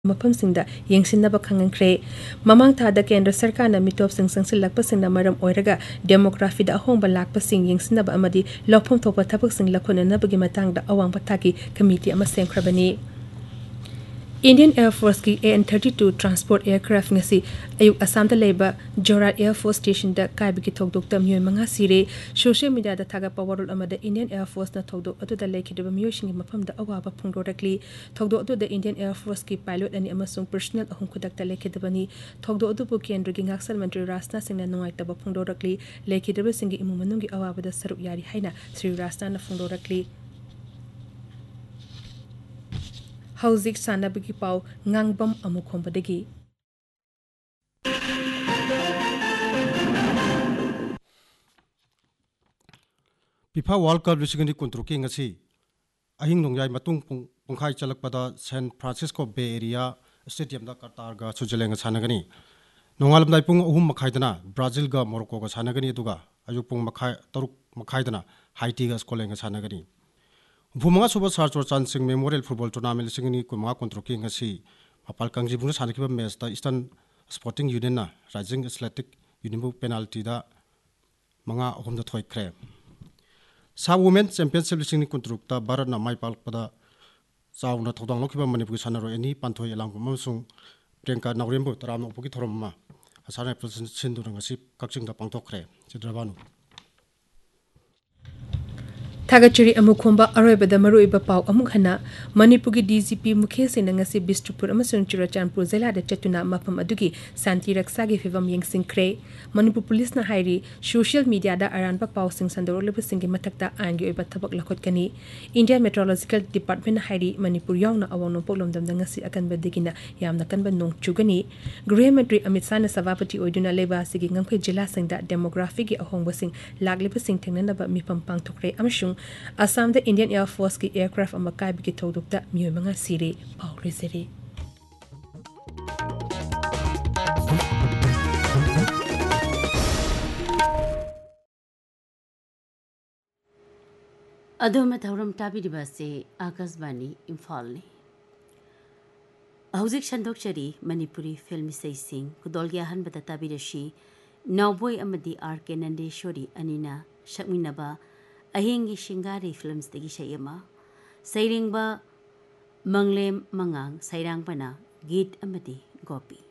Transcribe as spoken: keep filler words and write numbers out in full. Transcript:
ꯃꯐꯝꯁꯤꯡꯗ ꯌꯦꯡꯁꯤꯟꯅꯕ ꯈꯪꯍꯟꯈ꯭ꯔꯦ ꯃꯃꯥꯡ ꯊꯥꯗ ꯀꯦꯟꯗ꯭ꯔ ꯁꯔꯀꯥꯔꯅ ꯃꯤꯇꯣꯞꯁꯤꯡ ꯆꯪꯁꯤꯜꯂꯛꯄꯁꯤꯡꯅ ꯃꯔꯝ ꯑꯣꯏꯔꯒ ꯗꯦꯃꯣꯒ꯭ꯔꯥꯐꯤꯗ ꯑꯍꯣꯡꯕ ꯂꯥꯛꯄꯁꯤꯡ ꯌꯦꯡꯁꯤꯟꯅꯕ ꯑꯃꯗꯤ ꯂꯧꯐꯝ ꯊꯣꯛꯄ ꯊꯕꯛꯁꯤꯡ ꯂꯧꯈꯠꯅꯅꯕꯒꯤ ꯃꯇꯥꯡꯗ ꯑꯋꯥꯡꯕ ꯊꯥꯛꯀꯤ ꯀꯃꯤꯇꯤ ꯑꯃ ꯁꯦꯝꯈ꯭ꯔꯕꯅꯤ Indian Air Force की A N thirty-two transport aircraft ngasi ayuk Assam da leba Jorat Air Force Station da kaibigi thokdok ta myoy manga sire social media da thaga powerol amada Indian Air Force na thokdok atu da lekhidiba myoy shingi mafam da awaba phungdorakli thokdok atu da Indian Air Force ki pilot ani amasung personnel ahum khudak ta lekhidibani thokdok atu bu kendra gi ngaksal mantri Rasna singna nungai taba phungdorakli lekhidiba singi imu manungi awaba da sarup yari haina Sri Rasna na phungdorakli Hauzik Sanabigi Pau Ngangbam Amukombadagi FIFA World Cup Lisingani Kuntuki ngasi ahing nongyai matung pungkhai chalakpada San Francisco Bay Area Stadium da Qatar ga Switzerland ga sanagani nongalam dai pung ahum makhai dana Brazil ga Morocco ga sanagani duga ayuk pung makhai taruk makhai dana Haiti ga Scotland ga sanagani Bumanga suba sarchor chansing Memorial Football Tournament lisingani kuma Kuntuki ngasi apal kangji bung sanakiba match da Eastern Sporting Union na Rising Athletic Union penalty da manga ahum da thoi kre Sa Women Championship lising ni kuntrukta Bharat na mai palpada chauna thodang lokhiba Manipur sanaro ani panthoi elang mamsung Priyanka Naurembu taram upuki thoromma asana president sindu ngasi kakching da pangthokre chidrabanu Thagachiri Amukomba Arabada Maruiba Pau Amukhana Manipugi D G P Mukhes Nangasi Bistupur Amasun Chirachanpur Zela de Chatuna Mapam Adugi Santi Raksagi Fivam Yengsing Kre Manipur Police na Hairi social media da Aranba Pau Sing Sandorolib Singi Matakta Angi Oba Tabak Lakotkani India Meteorological Department Hairi Manipur Yauna Awano Polom Damdangasi Akan Badigina Yamna Kanba Nong Chugani Gray Mentri Amit Sana Savapati Oiduna Leba Sigi Ngangpe Jila Singda Demographic Ahongba Sing Laglipa Sing Tenganaba Mipam Pang Tokre Amshung Assam the Indian Air Force ki aircraft amakai bigi thodukta myoy manga sire paw reseri Adoma thauram tabi dibase Akashvani Imphal ni Hauzik Shandokchari Manipuri film isai sing kudolgya han bata tabi rashi Nawboy amadi R K Nandeshwari anina shakminaba Ahingi Shingari films degi shayama Sairingba Manglem Mangang Sairang Pana Git Amadi Gopi